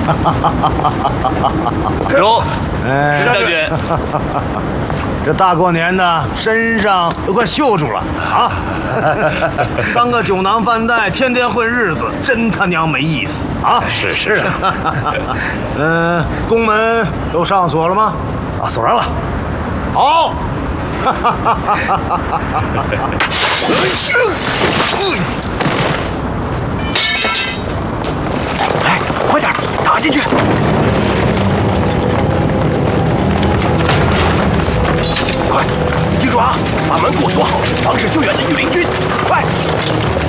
有，石将军。 这大过年的，身上都快锈住了啊！当个酒囊饭袋，天天混日子，真他娘没意思啊！ 是啊。宫门都上锁了吗？ 啊，锁上了。 好。 来，快点打进去！快，记住啊，把门给我锁好，防止救援的御林军！快！